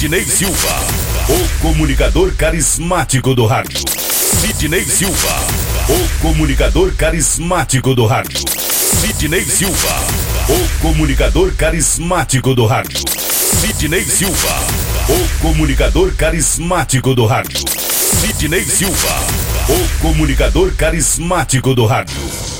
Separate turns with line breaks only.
Sidnei Silva, o comunicador carismático do rádio. Sidnei Silva, o comunicador carismático do rádio. Sidnei Silva, o comunicador carismático do rádio. Sidnei Silva, o comunicador carismático do rádio. Sidnei Silva, o comunicador carismático do rádio.